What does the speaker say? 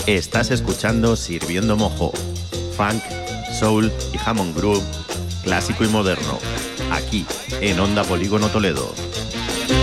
Estás escuchando Sirviendo Mojo. Funk, soul y jamón groove, clásico y moderno. Aquí, en Onda Polígono Toledo.